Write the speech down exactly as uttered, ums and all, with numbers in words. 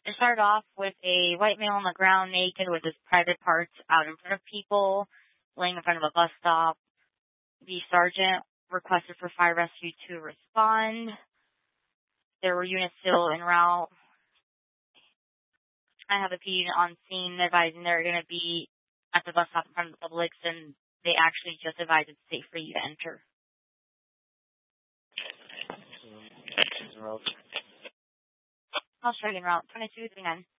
It started off with a white male on the ground naked with his private parts out in front of people, laying in front of a bus stop. The sergeant requested for fire rescue to respond. There were units still en route. I have a P on scene advising they're going to be at the bus stop in front of the Publix, and they actually just advised it's safe for you to enter. I'll show you en route. twenty-two three nine.